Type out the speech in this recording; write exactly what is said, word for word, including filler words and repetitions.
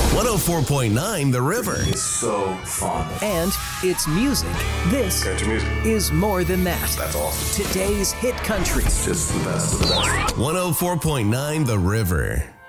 one oh four point nine The River. It's so fun. And it's music. This Country music. is more than that. That's awesome. Today's hit country. It's just the best of the best. one oh four point nine The River.